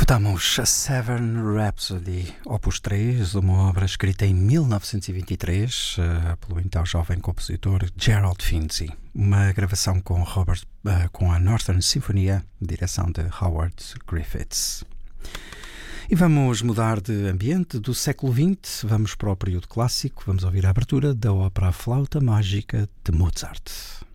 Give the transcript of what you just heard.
Escutamos a Severn Rhapsody, Opus 3, uma obra escrita em 1923 pelo então jovem compositor Gerald Finzi. Uma gravação com a Northern Sinfonia, direção de Howard Griffiths. E vamos mudar de ambiente do século XX, vamos para o período clássico, vamos ouvir a abertura da ópera A Flauta Mágica de Mozart.